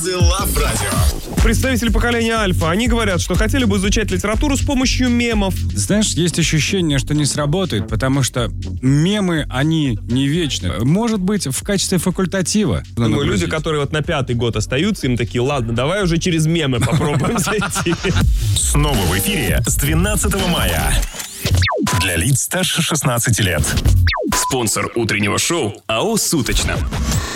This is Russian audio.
Звезды Лав Радио. Представители поколения Альфа, они говорят, что хотели бы изучать литературу с помощью мемов. Знаешь, есть ощущение, что не сработает, потому что мемы, они не вечны. Может быть, в качестве факультатива. Думаю, люди, которые вот на 5-й год остаются, им такие, ладно, давай уже через мемы попробуем зайти. Снова в эфире с 12 мая. Для лиц старше 16 лет. Спонсор утреннего шоу АО «Суточно».